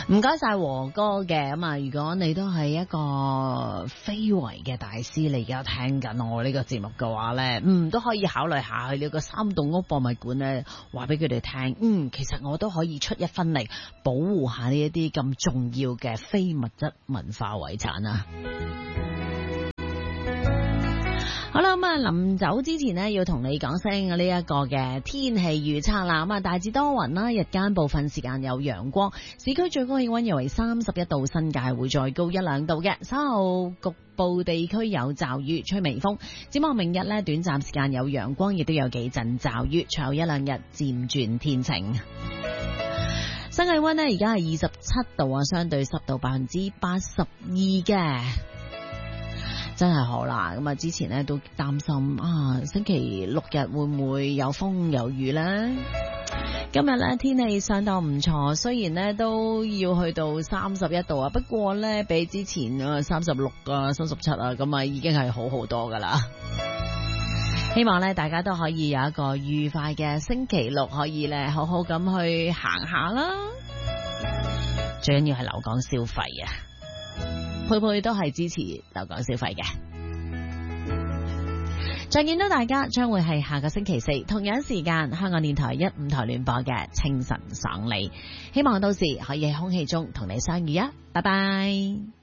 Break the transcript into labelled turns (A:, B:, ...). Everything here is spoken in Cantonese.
A: 唔該晒和哥嘅。咁啊，如果你都係一個非遺嘅大師，你而家聽緊我呢個節目嘅話咧，都可以考慮下去呢個三棟屋博物館咧，話俾佢哋聽，其實我都可以出一分力保護下呢一啲咁重要嘅非物質文化遺產啊！好啦，咁啊，臨走之前呢，要同你講聲呢一個嘅天氣預測啦。咁啊，大致多雲啦，日間部分時間有陽光，市區最高氣溫約為31度，新界會再高1-2度嘅。稍後局部地區有驟雨，吹微風。展望明日呢，短暫時間有陽光，亦都有幾陣驟雨，隨後1-2日漸轉天晴。新氣溫呢，而家係27度啊，相對濕度82%嘅。真係好啦，咁啊之前咧都擔心星期6日會唔會有風有雨呢？今日咧天氣相當唔錯，雖然咧都要去到31度啊，不過咧比之前36啊、37啊咁啊已經係好好多噶啦。希望咧大家都可以有一個愉快嘅星期六，可以咧好好咁去行下啦。最緊要係留港消費啊！佩佩都係支持留港消費嘅。再見到大家將會係下個星期4同樣時間，香港電台1-5台聯播嘅清晨爽利，希望到時可以喺空氣中同你相遇啊！拜拜。